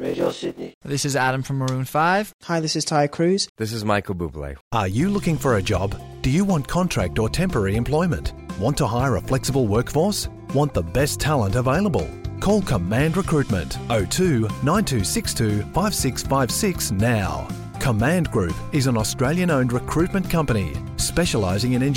Radio Sydney. This is Adam from Maroon 5. Hi, this is Ty Cruz. This is Michael Bublé. Are you looking for a job? Do you want contract or temporary employment? Want to hire a flexible workforce? Want the best talent available? Call Command Recruitment 02 9262 5656 now. Command Group is an Australian-owned recruitment company specialising in